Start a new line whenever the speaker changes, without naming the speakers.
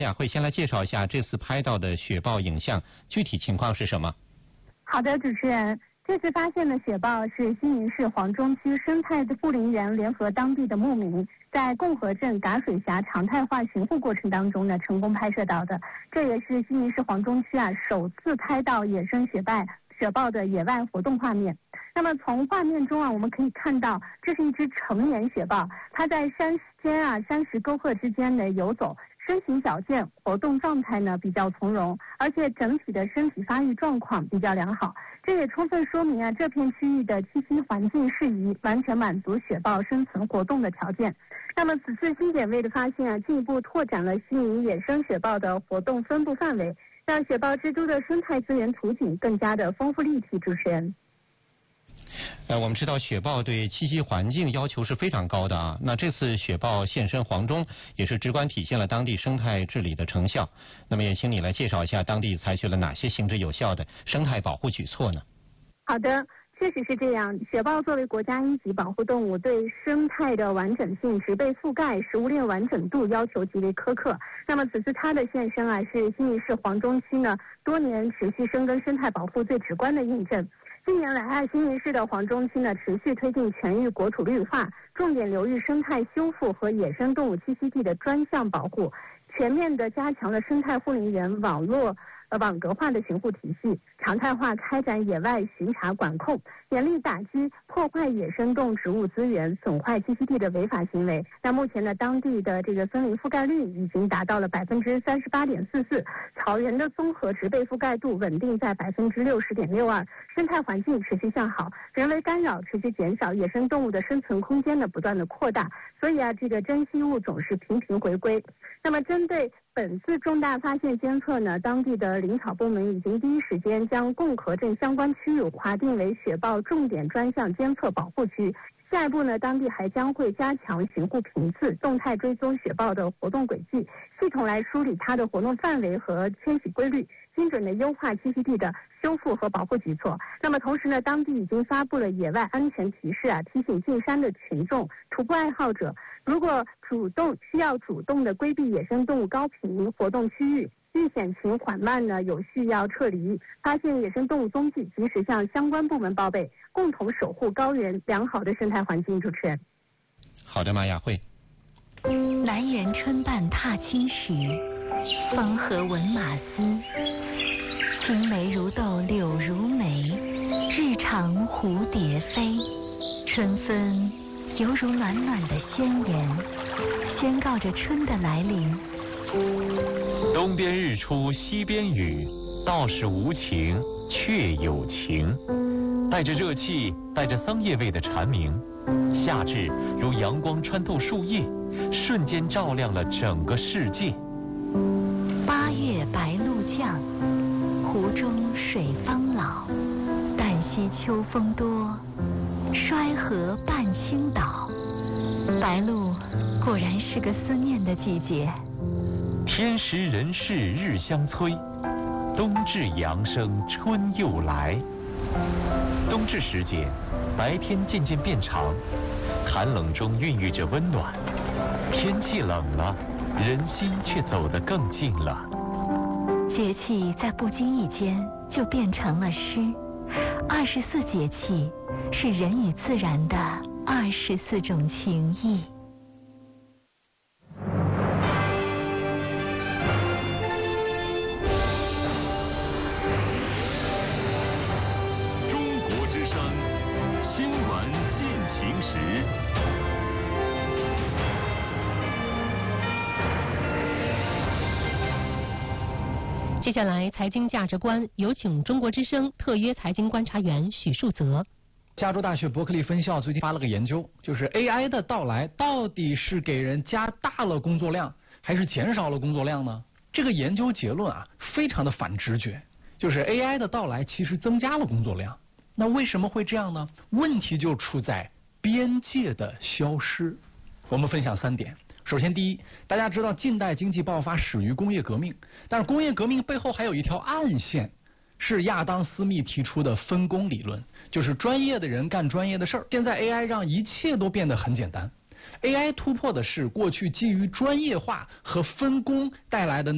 雅慧先来介绍一下这次拍到的雪豹影像，具体情况是什么？
好的，主持人，这次发现的雪豹是西宁市黄中区生态护林员联合当地的牧民，在共和镇嘎水峡常态化巡护过程当中呢，成功拍摄到的。这也是西宁市黄中区首次拍到野生雪豹的野外活动画面。那么从画面中我们可以看到，这是一只成年雪豹，它在山石沟壑之间呢游走，身形矫健，活动状态呢比较从容，而且整体的身体发育状况比较良好。这也充分说明这片区域的栖息环境适宜，完全满足雪豹生存活动的条件。那么此次新点位的发现进一步拓展了西宁野生雪豹的活动分布范围，让雪豹之都的生态资源图景更加的丰富立体。主持人。
我们知道雪豹对栖息环境要求是非常高的啊。那这次雪豹现身黄中，也是直观体现了当地生态治理的成效。那么也请你来介绍一下当地采取了哪些行之有效的生态保护举措呢？
好的，确实是这样。雪豹作为国家一级保护动物，对生态的完整性、植被覆盖、食物链完整度要求极为苛刻。那么此次它的现身是西宁市黄中区多年持续深耕生态保护最直观的印证。近年来西宁市的黄中区持续推进全域国土绿化，重点流域生态修复和野生动物栖息地的专项保护，全面的加强了生态护林员网格化的巡护体系，常态化开展野外巡查管控，严厉打击破坏野生动植物资源、损坏栖息地的违法行为。那目前当地的这个森林覆盖率已经达到了38.44%，草原的综合植被覆盖度稳定在60.62%，生态环境持续向好，人为干扰持续减少，野生动物的生存空间不断的扩大，所以这个珍稀物种是频频回归。那么针对本次重大发现监测当地的林草部门已经第一时间将共和镇相关区域划定为雪豹重点专项监测保护区。下一步当地还将会加强巡护频次，动态追踪雪豹的活动轨迹，系统来梳理它的活动范围和迁徙规律，精准的优化栖息地的修复和保护举措。那么同时当地已经发布了野外安全提示提醒进山的群众、徒步爱好者，如果需要主动的规避野生动物高频活动区域，遇险情缓慢有序要撤离，发现野生动物踪迹及时向相关部门报备，共同守护高原良好的生态环境。主持人。
好的，马雅慧。
南园春半踏青时，风和闻马嘶。青梅如豆柳如眉，日长蝴蝶飞。春分犹如暖暖的宣言，宣告着春的来临。
东边日出西边雨，道是无晴却有晴。带着热气，带着桑叶味的蝉鸣，夏至如阳光穿透树叶，瞬间照亮了整个世界。
8月白露降，湖中水方老。旦夕秋风多，衰河半倾倒。白露果然是个思念的季节。
天时人事日相催，冬至阳生春又来。冬至时节，白天渐渐变长，寒冷中孕育着温暖。天气冷了，人心却走得更近了。
节气在不经意间就变成了诗。24节气是人与自然的24种情谊。
接下来，财经价值观有请中国之声特约财经观察员许树泽。
加州大学伯克利分校最近发了个研究，就是 AI 的到来到底是给人加大了工作量，还是减少了工作量呢？这个研究结论非常的反直觉，就是 AI 的到来其实增加了工作量。那为什么会这样呢？问题就出在边界的消失。我们分享3点。首先，第一，大家知道近代经济爆发始于工业革命，但是工业革命背后还有一条暗线，是亚当·斯密提出的分工理论，就是专业的人干专业的事儿。现在 AI 让一切都变得很简单，AI 突破的是过去基于专业化和分工带来的